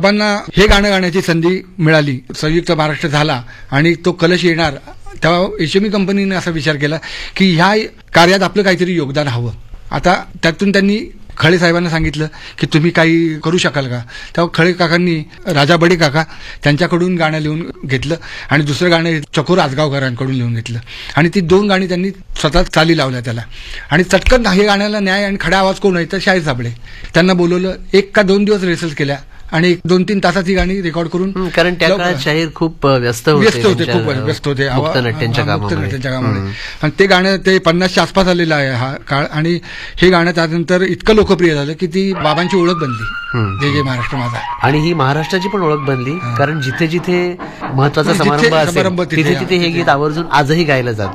बाबांना हे गाणं गाण्याची संधी मिळाली, संयुक्त महाराष्ट्र झाला आणि तो कलश येणार, तेव्हा एचएमई कंपनीने असा विचार केला की ह्या कार्यात आपलं काहीतरी योगदान हवं. आता त्यातून त्यांनी खळे साहेबांना सांगितलं की तुम्ही काही करू शकाल का. तेव्हा खळे काकांनी, राजा बडे काका त्यांच्याकडून गाणं लिहून घेतलं आणि दुसरं गाणं चकोर आजगावकरांकडून लिहून घेतलं आणि ती 2 गाणी त्यांनी स्वतः चाली लावल्या त्याला. आणि चटकन हे गाण्याला न्याय आणि खडा आवाज कोण आहे तर शाहीर साबळे. त्यांना बोलवलं, 1 का 2 दिवस रिहर्सल केल्या आणि 2-3 तासात ही गाणी रेकॉर्ड करून, कारण त्या काळात शाहीर खूप व्यस्त होते, खूप व्यस्त होते मुक्तनाट्यांच्या कामामुळे. आणि ते गाणं ते 50च्या आसपास आलेलं आहे हा काळ. आणि हे गाणं त्यानंतर इतकं लोकप्रिय झालं की ती बाबांची ओळख बनली, जय जय महाराष्ट्र माझा. आणि ही महाराष्ट्राची पण ओळख बनली, कारण जिथे जिथे महत्वाचा समारंभ असेल तिथे तिथे हे गीत आवर्जून आजही गायलं जातं.